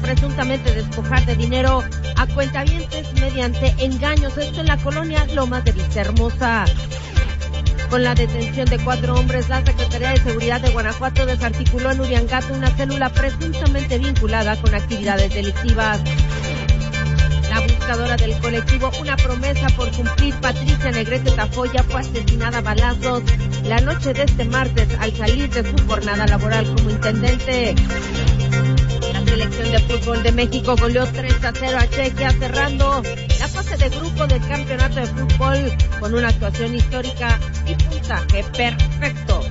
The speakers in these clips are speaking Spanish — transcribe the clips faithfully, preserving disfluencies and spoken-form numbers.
presuntamente despojar de dinero a cuentavientes mediante engaños. Esto en la colonia Lomas de Vistahermosa. Con la detención de cuatro hombres, la Secretaría de Seguridad de Guanajuato desarticuló en Uriangato una célula presuntamente vinculada con actividades delictivas. La buscadora del colectivo Una Promesa por Cumplir, Patricia Negrete Tafoya, fue asesinada a balazos la noche de este martes al salir de su jornada laboral como intendente. La selección de fútbol de México goleó tres a cero a Chequia, cerrando la fase de grupo del campeonato de fútbol con una actuación histórica y puntaje perfecto.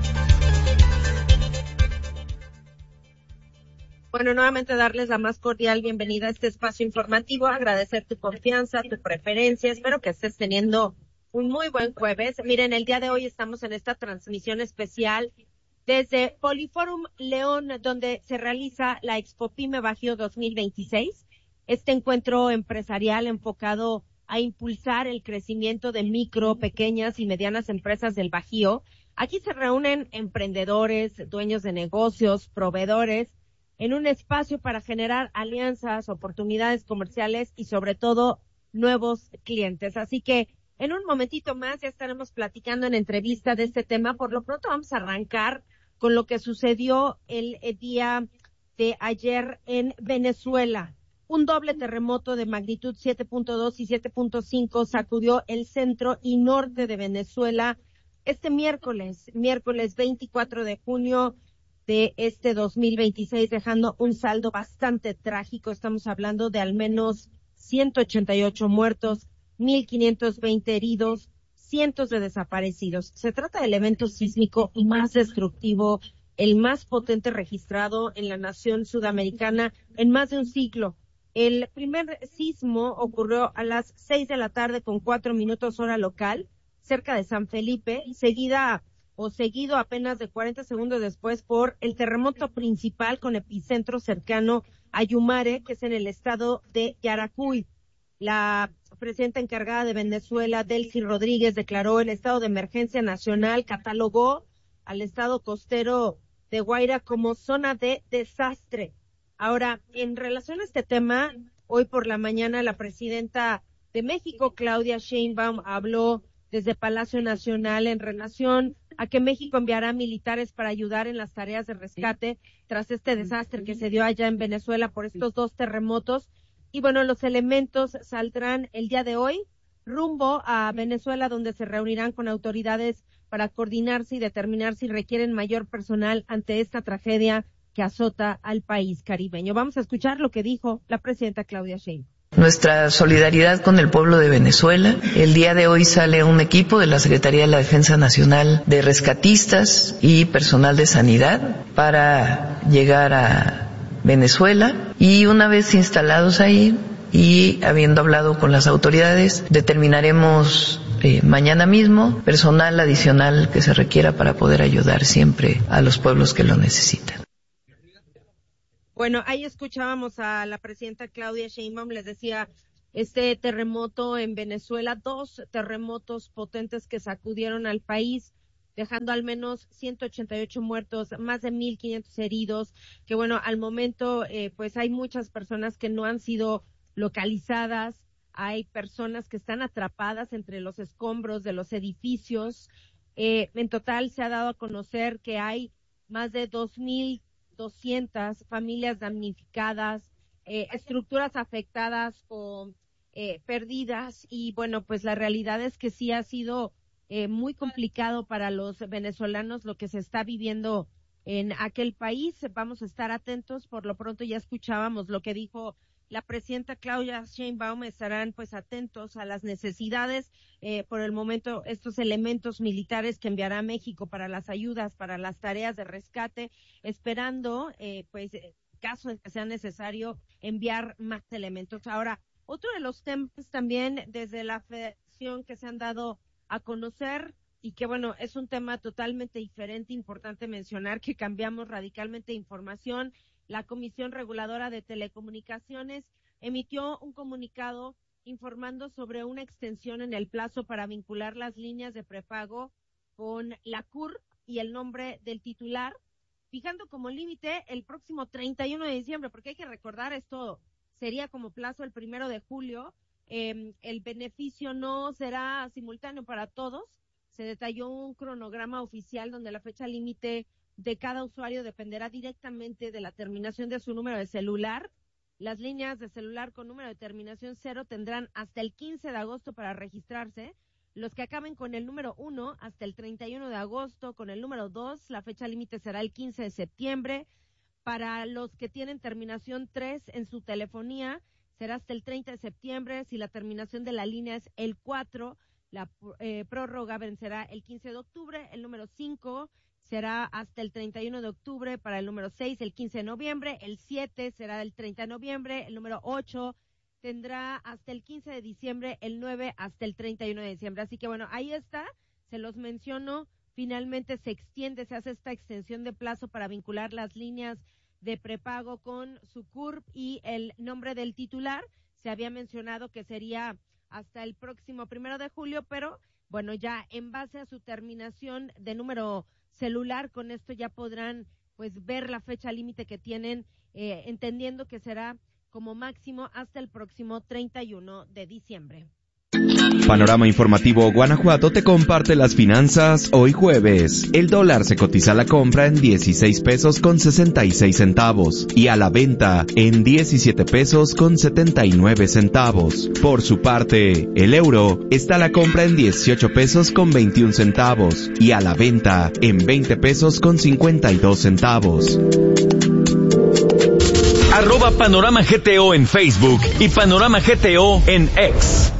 Bueno, nuevamente darles la más cordial bienvenida a este espacio informativo, agradecer tu confianza, tu preferencia, espero que estés teniendo un muy buen jueves. Miren, el día de hoy estamos en esta transmisión especial desde Poliforum León, donde se realiza la Expo Pyme Bajío dos mil veintiséis, este encuentro empresarial enfocado a impulsar el crecimiento de micro, pequeñas y medianas empresas del Bajío. Aquí se reúnen emprendedores, dueños de negocios, proveedores, en un espacio para generar alianzas, oportunidades comerciales y sobre todo nuevos clientes. Así que en un momentito más ya estaremos platicando en entrevista de este tema. Por lo pronto vamos a arrancar con lo que sucedió el, el día de ayer en Venezuela. Un doble terremoto de magnitud siete punto dos y siete punto cinco sacudió el centro y norte de Venezuela este miércoles, miércoles veinticuatro de junio de este dos mil veintiséis, dejando un saldo bastante trágico. Estamos hablando de al menos ciento ochenta y ocho muertos, mil quinientos veinte heridos, cientos de desaparecidos. Se trata del evento sísmico más destructivo, el más potente registrado en la nación sudamericana en más de un siglo. El primer sismo ocurrió a las seis de la tarde con cuatro minutos hora local, cerca de San Felipe, seguida o seguido apenas de cuarenta segundos después por el terremoto principal con epicentro cercano a Yumare, que es en el estado de Yaracuy. La presidenta encargada de Venezuela, Delcy Rodríguez, declaró el estado de emergencia nacional, catalogó al estado costero de Guaira como zona de desastre. Ahora, en relación a este tema, hoy por la mañana la presidenta de México, Claudia Sheinbaum, habló desde Palacio Nacional en relación a que México enviará militares para ayudar en las tareas de rescate tras este desastre que se dio allá en Venezuela por estos dos terremotos. Y bueno, los elementos saldrán el día de hoy rumbo a Venezuela, donde se reunirán con autoridades para coordinarse y determinar si requieren mayor personal ante esta tragedia que azota al país caribeño. Vamos a escuchar lo que dijo la presidenta Claudia Sheinbaum. Nuestra solidaridad con el pueblo de Venezuela. El día de hoy sale un equipo de la Secretaría de la Defensa Nacional de rescatistas y personal de sanidad para llegar a Venezuela, y una vez instalados ahí y habiendo hablado con las autoridades, determinaremos eh, mañana mismo personal adicional que se requiera para poder ayudar siempre a los pueblos que lo necesitan. Bueno, ahí escuchábamos a la presidenta Claudia Sheinbaum, les decía, este terremoto en Venezuela, dos terremotos potentes que sacudieron al país, dejando al menos ciento ochenta y ocho muertos, más de mil quinientos heridos, que bueno, al momento eh, pues hay muchas personas que no han sido localizadas, hay personas que están atrapadas entre los escombros de los edificios. Eh, en total se ha dado a conocer que hay más de dos mil doscientas familias damnificadas, eh, estructuras afectadas o eh, perdidas, y bueno, pues la realidad es que sí ha sido eh, muy complicado para los venezolanos lo que se está viviendo en aquel país. Vamos a estar atentos. Por lo pronto ya escuchábamos lo que dijo la presidenta Claudia Sheinbaum. Estarán pues atentos a las necesidades. Eh, por el momento, estos elementos militares que enviará México para las ayudas, para las tareas de rescate, esperando eh, pues caso de que sea necesario enviar más elementos. Ahora, otro de los temas también desde la federación que se han dado a conocer, y que bueno, es un tema totalmente diferente, importante mencionar que cambiamos radicalmente de información. La Comisión Reguladora de Telecomunicaciones emitió un comunicado informando sobre una extensión en el plazo para vincular las líneas de prepago con la C U R y el nombre del titular fijando como límite el próximo treinta y uno de diciembre, porque hay que recordar, esto sería como plazo el primero de julio, eh, el beneficio no será simultáneo para todos, se detalló un cronograma oficial donde la fecha límite de cada usuario dependerá directamente de la terminación de su número de celular. Las líneas de celular con número de terminación cero tendrán hasta el quince de agosto para registrarse. Los que acaben con el número uno hasta el treinta y uno de agosto, con el número dos, la fecha límite será el quince de septiembre. Para los que tienen terminación tres en su telefonía, será hasta el treinta de septiembre. Si la terminación de la línea es el cuatro, la eh, prórroga vencerá el quince de octubre. El número cinco será hasta el treinta y uno de octubre. Para el número seis, el quince de noviembre. El siete será el treinta de noviembre. El número ocho tendrá hasta el quince de diciembre, el nueve hasta el treinta y uno de diciembre. Así que bueno, ahí está, se los menciono, finalmente se extiende, se hace esta extensión de plazo para vincular las líneas de prepago con su C U R P y el nombre del titular. Se había mencionado que sería hasta el próximo primero de julio, pero bueno, ya en base a su terminación de número celular, con esto ya podrán pues ver la fecha límite que tienen, eh, entendiendo que será como máximo hasta el próximo treinta y uno de diciembre. Panorama Informativo Guanajuato te comparte las finanzas hoy jueves. El dólar se cotiza a la compra en dieciséis pesos con sesenta y seis centavos y a la venta en diecisiete pesos con setenta y nueve centavos. Por su parte, el euro está a la compra en dieciocho pesos con veintiún centavos y a la venta en veinte pesos con cincuenta y dos centavos. Arroba Panorama G T O en Facebook y Panorama G T O en X.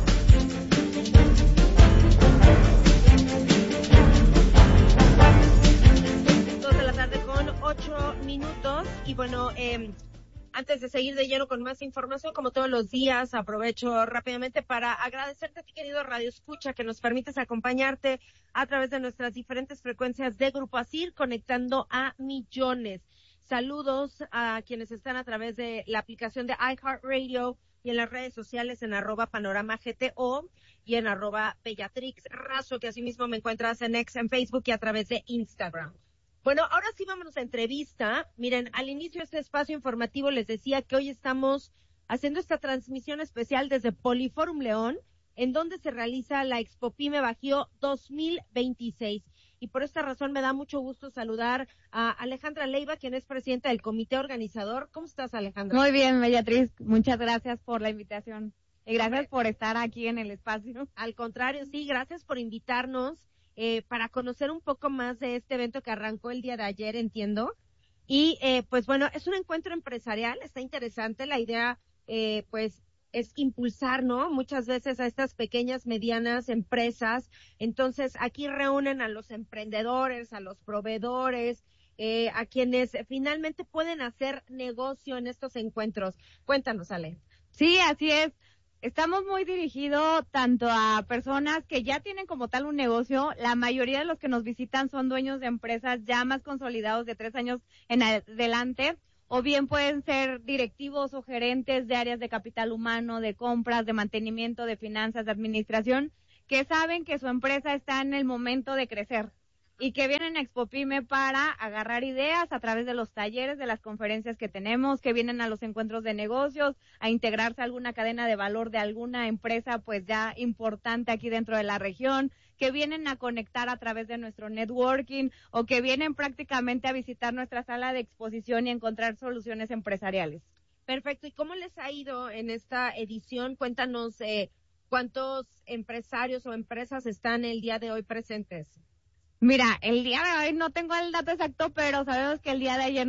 Dos de la tarde con ocho minutos y bueno, eh, antes de seguir de lleno con más información, como todos los días, aprovecho rápidamente para agradecerte a ti, querido Radio Escucha, que nos permites acompañarte a través de nuestras diferentes frecuencias de Grupo ASIR, conectando a millones. Saludos a quienes están a través de la aplicación de iHeartRadio y en las redes sociales en arroba Panorama G T O y en arroba Bellatrix Razo, que asimismo me encuentras en X, en Facebook y a través de Instagram. Bueno, ahora sí vámonos a entrevista. Miren, al inicio de este espacio informativo les decía que hoy estamos haciendo esta transmisión especial desde Poliforum León, en donde se realiza la Expo Pyme Bajío dos mil veintiséis. Y por esta razón me da mucho gusto saludar a Alejandra Leiva, quien es presidenta del comité organizador. ¿Cómo estás, Alejandra? Muy bien, Bellatrix. Muchas gracias por la invitación. Y gracias por estar aquí en el espacio. Al contrario, sí, gracias por invitarnos eh, para conocer un poco más de este evento que arrancó el día de ayer, entiendo. Y eh, pues bueno, es un encuentro empresarial, está interesante. La idea, eh, pues, es impulsar, ¿no? Muchas veces a estas pequeñas, medianas empresas. Entonces, aquí reúnen a los emprendedores, a los proveedores, eh, a quienes finalmente pueden hacer negocio en estos encuentros. Cuéntanos, Ale. Sí, así es. Estamos muy dirigidos tanto a personas que ya tienen como tal un negocio. La mayoría de los que nos visitan son dueños de empresas ya más consolidados de tres años en adelante. O bien pueden ser directivos o gerentes de áreas de capital humano, de compras, de mantenimiento, de finanzas, de administración, que saben que su empresa está en el momento de crecer y que vienen a Expo Pyme para agarrar ideas a través de los talleres, de las conferencias que tenemos, que vienen a los encuentros de negocios, a integrarse a alguna cadena de valor de alguna empresa pues ya importante aquí dentro de la región, que vienen a conectar a través de nuestro networking o que vienen prácticamente a visitar nuestra sala de exposición y encontrar soluciones empresariales. Perfecto. ¿Y cómo les ha ido en esta edición? Cuéntanos eh, cuántos empresarios o empresas están el día de hoy presentes. Mira, el día de hoy no tengo el dato exacto, pero sabemos que el día de ayer